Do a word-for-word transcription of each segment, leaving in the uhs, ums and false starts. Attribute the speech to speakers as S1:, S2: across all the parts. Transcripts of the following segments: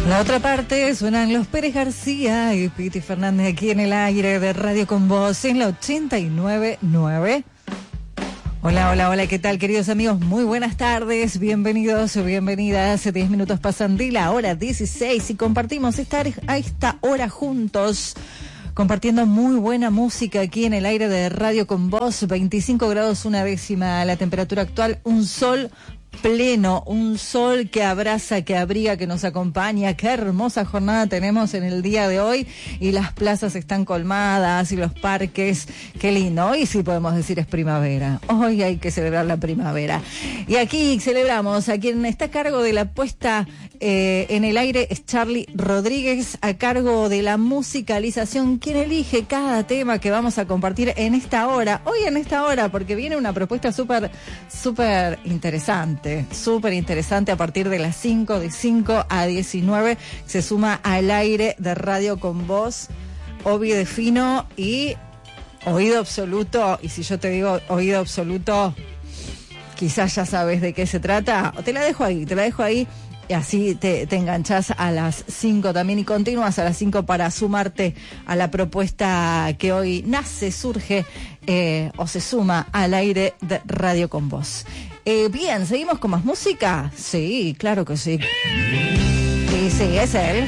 S1: La otra parte suenan los Pérez García y Piti Fernández aquí en el aire de Radio Con Vos en la ochenta y nueve punto nueve. Hola, hola, hola, ¿qué tal, queridos amigos? Muy buenas tardes, bienvenidos, bienvenidas. diez minutos pasan de la hora dieciséis y compartimos esta, a esta hora juntos, compartiendo muy buena música aquí en el aire de Radio Con Vos. veinticinco grados una décima la temperatura actual, un sol pleno, un sol que abraza, que abriga, que nos acompaña. Qué hermosa jornada tenemos en el día de hoy y las plazas están colmadas y los parques, qué lindo. Hoy sí podemos decir es primavera, hoy hay que celebrar la primavera. Y aquí celebramos, a quien está a cargo de la puesta eh, en el aire es Charlie Rodríguez, a cargo de la musicalización, quien elige cada tema que vamos a compartir en esta hora, hoy en esta hora, porque viene una propuesta súper, súper interesante. Súper interesante a partir de las cinco, de cinco a diecinueve, se suma al aire de Radio Con Vos, Obi de Fino y Oído Absoluto. Y si yo te digo Oído Absoluto, quizás ya sabes de qué se trata. Te la dejo ahí, te la dejo ahí. Y así te, te enganchás a las cinco también y continúas a las cinco para sumarte a la propuesta que hoy nace, surge eh, o se suma al aire de Radio Con Vos. Eh, bien, ¿seguimos con más música? Sí, claro que sí. Sí, sí, es él.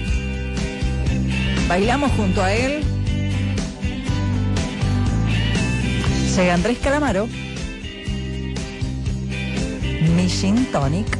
S1: Bailamos junto a él. Llega Andrés Calamaro. Mi Gin Tonic.